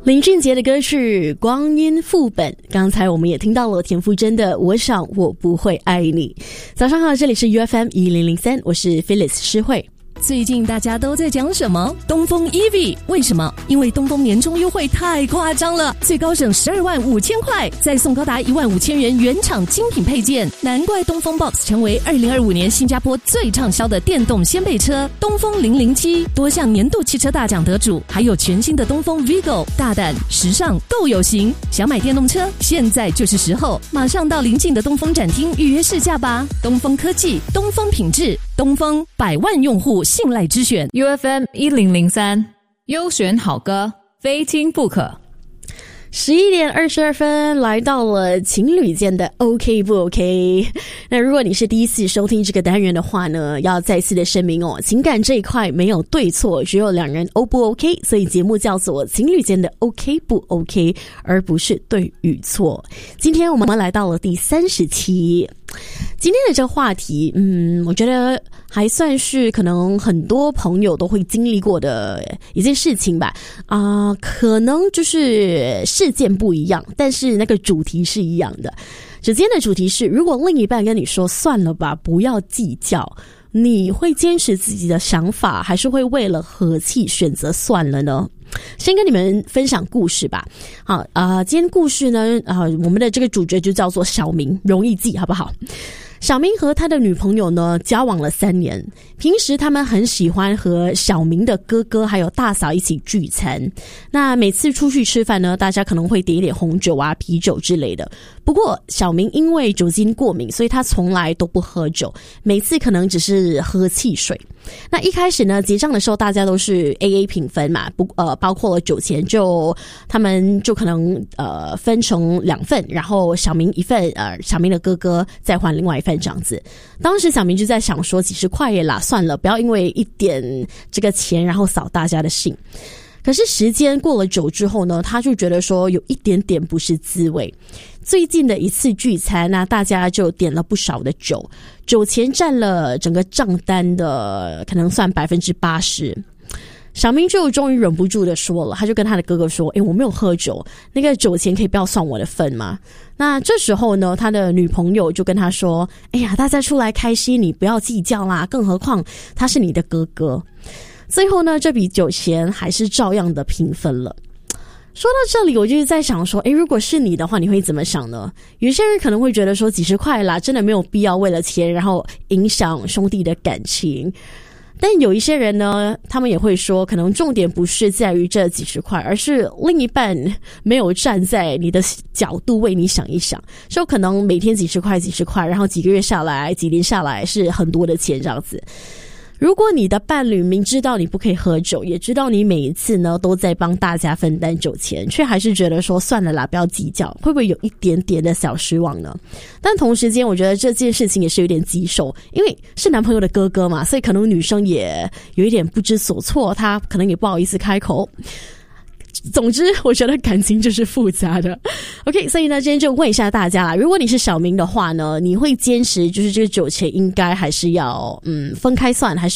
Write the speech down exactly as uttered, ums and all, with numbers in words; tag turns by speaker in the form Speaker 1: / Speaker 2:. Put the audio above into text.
Speaker 1: 林俊杰的歌是《光阴副本》，刚才我们也听到了田馥甄的《我想我不会爱你》。早上好，这里是 U F M 一零零三，我是 Phyllis 诗慧。
Speaker 2: 最近大家都在讲什么？东风 E V， 为什么？因为东风年终优惠太夸张了，最高省十二万五千块，再送高达一万五千元原厂精品配件，难怪东风 Box 成为二零二五年新加坡最畅销的电动掀背车。东风零零七多项年度汽车大奖得主，还有全新的东风 Vigo， 大胆、时尚、够有型。想买电动车，现在就是时候，马上到邻近的东风展厅预约试驾吧。东风科技，东风品质，东风百万用户信赖之选。
Speaker 3: U F M 一零零三，优选好歌，非听不可。
Speaker 1: 十一点二十二分，来到了情侣间的 OK 不 OK。 那如果你是第一次收听这个单元的话呢，要再次的声明哦，情感这一块没有对错，只有两人 O 不 OK， 所以节目叫做情侣间的 OK 不 OK， 而不是对与错。今天我们来到了第三十期，今天的这个话题，嗯，我觉得还算是可能很多朋友都会经历过的一件事情吧。啊、呃，可能就是事件不一样，但是那个主题是一样的。今天的主题是，如果另一半跟你说算了吧，不要计较，你会坚持自己的想法，还是会为了和气选择算了呢？先跟你们分享故事吧。好，啊、呃，今天故事呢，啊、呃，我们的这个主角就叫做小明，容易记，好不好？小明和他的女朋友呢交往了三年，平时他们很喜欢和小明的哥哥还有大嫂一起聚餐。那每次出去吃饭呢，大家可能会点一点红酒啊、啤酒之类的。不过小明因为酒精过敏，所以他从来都不喝酒，每次可能只是喝汽水。那一开始呢，结账的时候大家都是 A A 平分嘛，不呃包括了酒钱，就他们就可能呃分成两份，然后小明一份，呃小明的哥哥再还另外一份这样子。当时小明就在想说，几十块也啦，算了，不要因为一点这个钱然后扫大家的兴。可是时间过了久之后呢，他就觉得说有一点点不是滋味。最近的一次聚餐啊，大家就点了不少的酒，酒钱占了整个账单的可能算百分之八十。小明就终于忍不住的说了，他就跟他的哥哥说：“诶，我没有喝酒，那个酒钱可以不要算我的份吗？”那这时候呢，他的女朋友就跟他说：“哎呀，大家出来开心，你不要计较啦，更何况他是你的哥哥。”最后呢，这笔酒钱还是照样的平分了。说到这里，我就是在想说，诶，如果是你的话，你会怎么想呢？有些人可能会觉得说，几十块啦，真的没有必要为了钱，然后影响兄弟的感情。但有一些人呢，他们也会说，可能重点不是在于这几十块，而是另一半没有站在你的角度为你想一想，说可能每天几十块几十块，然后几个月下来几年下来是很多的钱这样子。如果你的伴侣明知道你不可以喝酒，也知道你每一次呢都在帮大家分担酒钱，却还是觉得说算了啦，不要计较，会不会有一点点的小失望呢？但同时间我觉得这件事情也是有点棘手，因为是男朋友的哥哥嘛，所以可能女生也有一点不知所措，她可能也不好意思开口。总之我觉得感情就是复杂的。 OK， 所以呢今天就问一下大家啦，如果你是小明的话呢，你会坚持就是这个酒钱应该还是要嗯分开算，还是